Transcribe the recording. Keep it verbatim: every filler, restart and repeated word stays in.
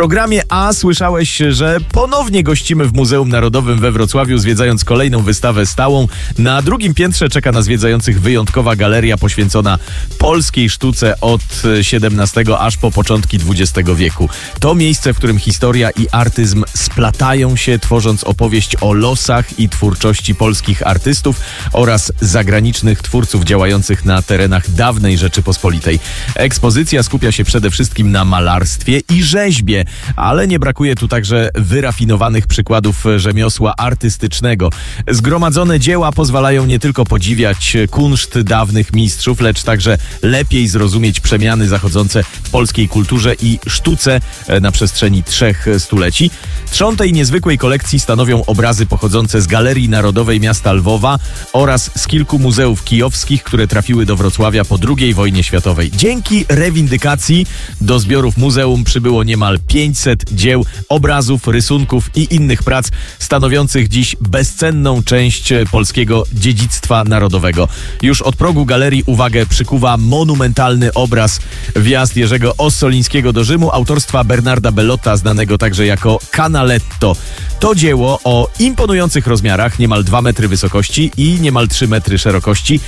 programie A słyszałeś, że ponownie gościmy w Muzeum Narodowym we Wrocławiu, zwiedzając kolejną wystawę stałą. Na drugim piętrze czeka na zwiedzających wyjątkowa galeria poświęcona polskiej sztuce od siedemnastego aż po początki dwudziestego wieku. To miejsce, w którym historia i artyzm splatają się, tworząc opowieść o losach i twórczości polskich artystów oraz zagranicznych twórców działających na terenach dawnej Rzeczypospolitej. Ekspozycja skupia się przede wszystkim na malarstwie i rzeźbie, ale nie brakuje tu także wyrafinowanych przykładów rzemiosła artystycznego. Zgromadzone dzieła pozwalają nie tylko podziwiać kunszt dawnych mistrzów, lecz także lepiej zrozumieć przemiany zachodzące w polskiej kulturze i sztuce na przestrzeni trzech stuleci. Trzon tej niezwykłej kolekcji stanowią obrazy pochodzące z Galerii Narodowej Miasta Lwowa oraz z kilku muzeów kijowskich, które trafiły do Wrocławia po drugiej wojnie światowej. Dzięki rewindykacji do zbiorów muzeum przybyło niemal pięćset dzieł, obrazów, rysunków i innych prac stanowiących dziś bezcenną część polskiego dziedzictwa narodowego. Już od progu galerii uwagę przykuwa monumentalny obraz Wjazd Jerzego Ossolińskiego do Rzymu autorstwa Bernarda Bellotta, znanego także jako Canaletto. To dzieło o imponujących rozmiarach, niemal dwa metry wysokości i niemal trzy metry szerokości,